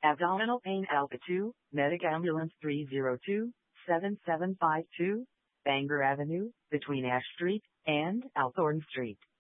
Abdominal pain Alpha 2, Medic Ambulance 302-7752, Bangor Avenue, between Ash Street and Althorn Street.